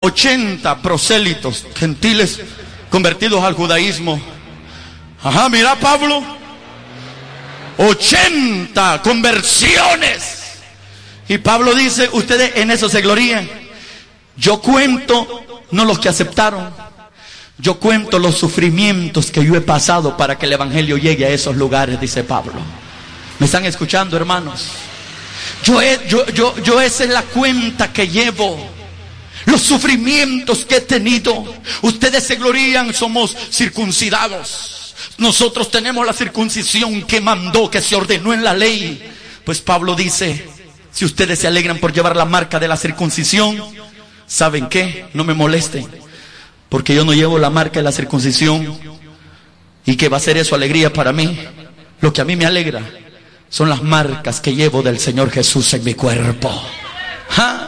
80 prosélitos gentiles convertidos al judaísmo. Ajá, mira Pablo, 80 conversiones. Y Pablo dice, ustedes en eso se glorían. Yo cuento no los que aceptaron, yo cuento los sufrimientos que yo he pasado para que el evangelio llegue a esos lugares, dice Pablo. ¿Me están escuchando, hermanos? Yo esa es la cuenta que llevo. Los sufrimientos que he tenido. Ustedes se glorían, somos circuncidados. Nosotros tenemos la circuncisión que mandó, que se ordenó en la ley. Pues Pablo dice, si ustedes se alegran por llevar la marca de la circuncisión, ¿saben qué? No me molesten, porque yo no llevo la marca de la circuncisión. ¿Y qué va a ser eso alegría para mí? Lo que a mí me alegra son las marcas que llevo del Señor Jesús en mi cuerpo. ¿Ah?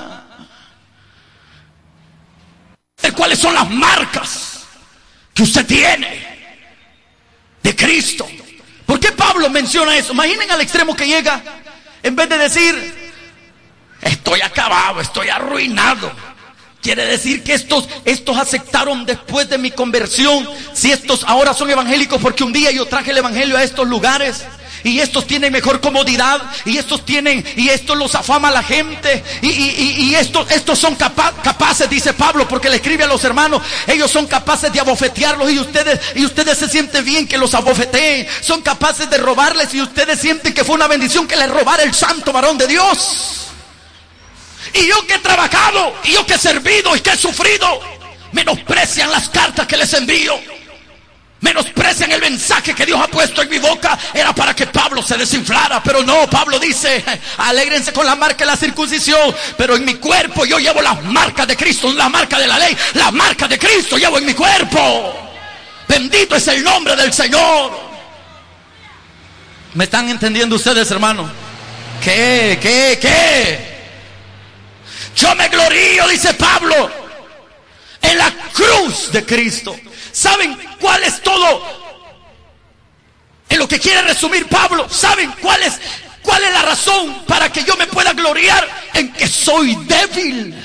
¿Cuáles son las marcas que usted tiene de Cristo? ¿Por qué Pablo menciona eso? Imaginen al extremo que llega. En vez de decir, estoy acabado, estoy arruinado, quiere decir que estos aceptaron después de mi conversión. Si estos ahora son evangélicos porque un día yo traje el evangelio a estos lugares, y estos tienen mejor comodidad, y estos los afama la gente, y estos son capaces, dice Pablo, porque le escribe a los hermanos, ellos son capaces de abofetearlos, y ustedes se sienten bien que los abofeteen, son capaces de robarles, y ustedes sienten que fue una bendición que les robara el santo varón de Dios. Y yo que he trabajado, y yo que he servido, y que he sufrido, menosprecian las cartas que les envío, menosprecian el mensaje que Dios ha puesto en mi boca. Era para que Pablo se desinflara, pero no, Pablo dice, alégrense con la marca de la circuncisión, pero en mi cuerpo yo llevo las marcas de Cristo, la marca de la ley, la marca de Cristo llevo en mi cuerpo. Bendito es el nombre del Señor. ¿Me están entendiendo ustedes, hermano? ¿Qué? Yo me glorío, dice Pablo, en la cruz de Cristo. ¿Saben cuál es todo? En lo que quiere resumir Pablo, ¿saben cuál es la razón para que yo me pueda gloriar? En que soy débil.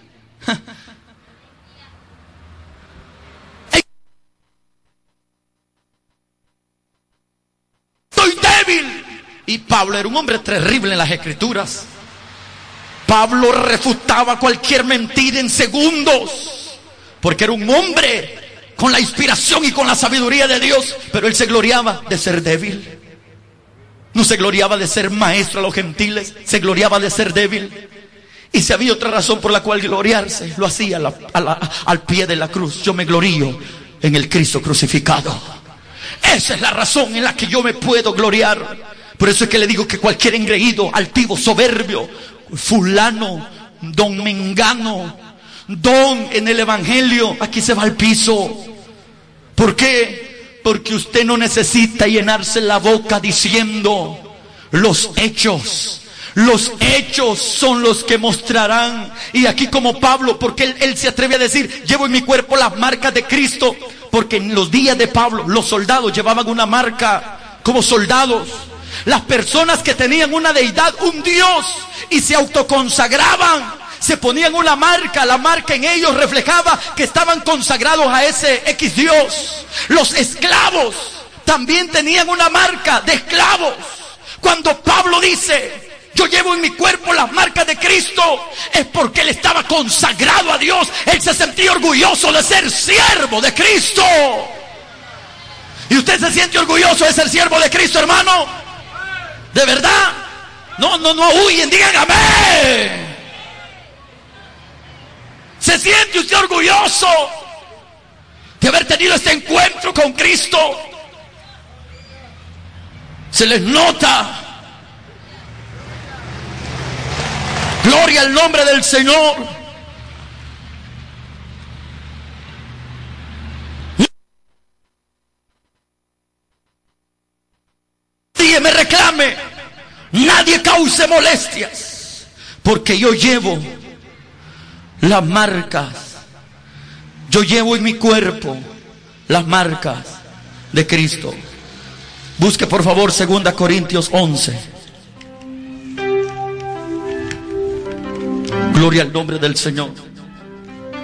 Soy débil. Y Pablo era un hombre terrible en las escrituras. Pablo refutaba cualquier mentira en segundos, porque era un hombre con la inspiración y con la sabiduría de Dios. Pero él se gloriaba de ser débil. No se gloriaba de ser maestro a los gentiles, se gloriaba de ser débil. Y si había otra razón por la cual gloriarse, lo hacía al pie de la cruz. Yo me glorío en el Cristo crucificado. Esa es la razón en la que yo me puedo gloriar. Por eso es que le digo que cualquier engreído, altivo, soberbio, fulano, don mengano, don en el evangelio, aquí se va al piso. ¿Por qué? Porque usted no necesita llenarse la boca diciendo los hechos. Los hechos son los que mostrarán. Y aquí como Pablo, porque él se atreve a decir, llevo en mi cuerpo las marcas de Cristo, porque en los días de Pablo los soldados llevaban una marca como soldados. Las personas que tenían una deidad, un Dios, y se autoconsagraban, se ponían una marca. La marca en ellos reflejaba que estaban consagrados a ese X Dios. Los esclavos también tenían una marca de esclavos. Cuando Pablo dice, yo llevo en mi cuerpo las marcas de Cristo, es porque él estaba consagrado a Dios. Él se sentía orgulloso de ser siervo de Cristo. ¿Y usted se siente orgulloso de ser siervo de Cristo, hermano? ¿De verdad? No huyen, digan amén. ¿Se siente usted orgulloso de haber tenido este encuentro con Cristo? Se les nota. Gloria al nombre del Señor. Nadie me reclame, nadie cause molestias, porque yo llevo las marcas, yo llevo en mi cuerpo las marcas de Cristo. Busque por favor 2 Corintios 11. Gloria al nombre del Señor.